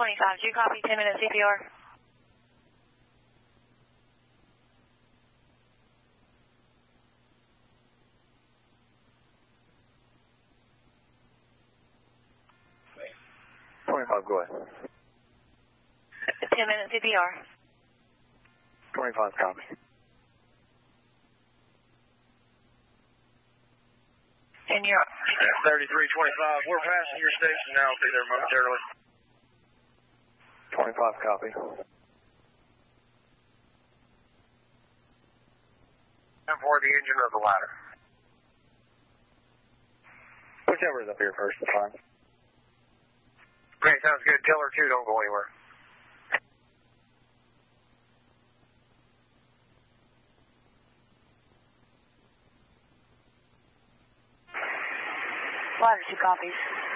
25, do you copy 10-minute CPR? Go ahead. 10-minute CPR. 25, copy. And you're... 3325, we're passing your station now. I'll be there momentarily. 25, copy. And for the engine or the ladder? Whichever is up here first, it's fine. Okay, sounds good. Tiller 2, don't go anywhere. Ladder 2 copies.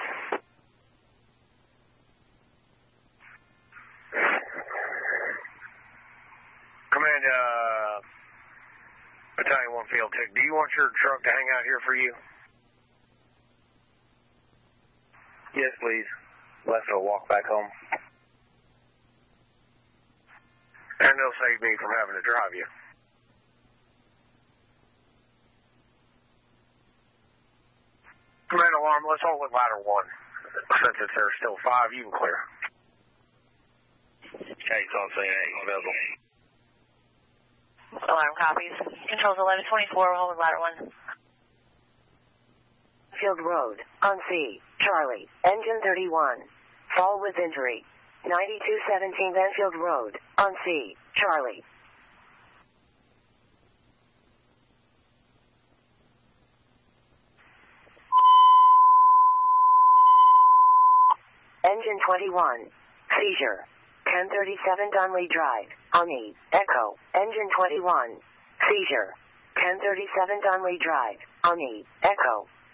Command, Battalion 1 Field Tech, do you want your truck to hang out here for you? Yes, please. Left will walk back home. And they'll save me from having to drive you. Command alarm, let's hold with ladder 1. Since it's there's still 5, you can clear. Okay, so I'm saying, hey, available. Alarm copies. Controls 1124, we'll hold with ladder 1. Field Road, on C, Charlie, engine 31. Fall with injury. 9217 Benfield Road, on C, Charlie. Engine 21. Seizure. 1037 Dunley Drive, on E, Echo. Engine 21. Seizure. 1037 Dunley Drive, on E, Echo.